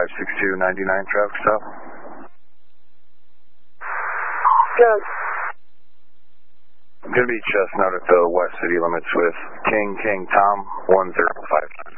56299 traffic stop. Good. Going to be Chestnut at the West City limits with King Tom 1059.